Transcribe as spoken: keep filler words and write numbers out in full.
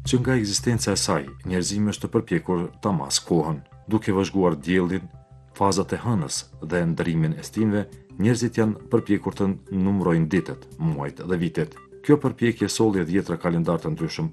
që nga ekzistenca e saj, njerëzimi është të përpjekur ta mas kohën, duke vëzhguar diellin, fazat e hënës dhe ndërimin e stinëve, njerëzit janë përpjekur të numërojnë ditët, muajt dhe vitet. Kjo përpjekje solli dhjetra kalendar të ndryshëm